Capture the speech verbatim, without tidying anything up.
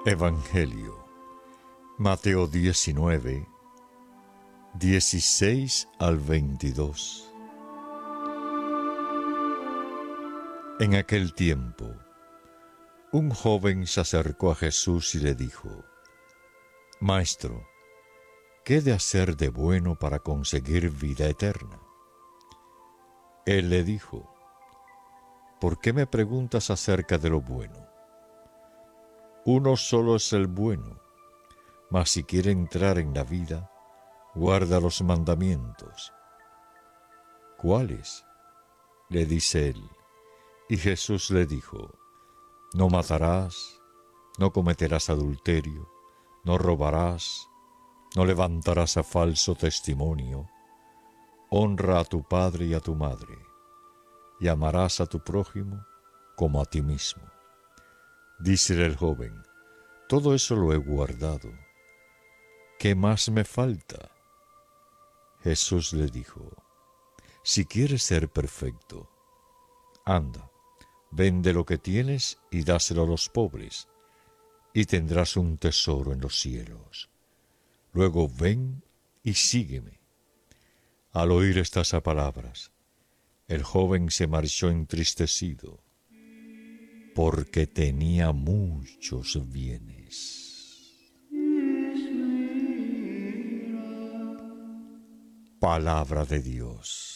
Evangelio, Mateo diecinueve, dieciséis al veintidós. En aquel tiempo, un joven se acercó a Jesús y le dijo: Maestro, ¿qué he de hacer de bueno para conseguir vida eterna? Él le dijo: ¿Por qué me preguntas acerca de lo bueno? Uno solo es el bueno, mas si quiere entrar en la vida, guarda los mandamientos. ¿Cuáles?, le dice él. Y Jesús le dijo: No matarás, no cometerás adulterio, no robarás, no levantarás a falso testimonio, honra a tu padre y a tu madre, y amarás a tu prójimo como a ti mismo. Dícele el joven: Todo eso lo he guardado. ¿Qué más me falta? Jesús le dijo: Si quieres ser perfecto, anda, vende lo que tienes y dáselo a los pobres, y tendrás un tesoro en los cielos. Luego ven y sígueme. Al oír estas palabras, el joven se marchó entristecido, porque tenía muchos bienes. Palabra de Dios.